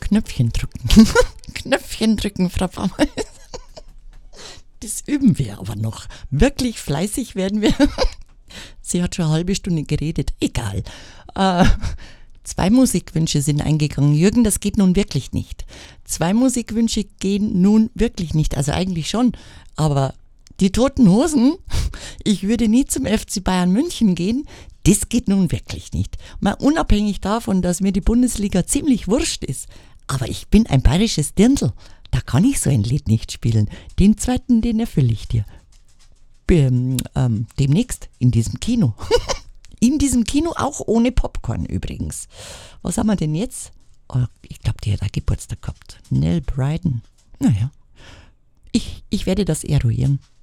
Knöpfchen drücken. Knöpfchen drücken, Frau Bauer. Das üben wir aber noch. Wirklich fleißig werden wir. Sie hat schon eine halbe Stunde geredet. Egal. 2 Musikwünsche sind eingegangen. Jürgen, das geht nun wirklich nicht. 2 Musikwünsche gehen nun wirklich nicht. Also eigentlich schon. Aber die Toten Hosen, ich würde nie zum FC Bayern München gehen. Das geht nun wirklich nicht. Mal unabhängig davon, dass mir die Bundesliga ziemlich wurscht ist. Aber ich bin ein bayerisches Dirndl. Da kann ich so ein Lied nicht spielen. Den zweiten, den erfülle ich dir. Demnächst in diesem Kino. In diesem Kino, auch ohne Popcorn übrigens. Was haben wir denn jetzt? Oh, ich glaube, die hat auch Geburtstag gehabt. Nell Bryden. Naja, ich werde das eruieren.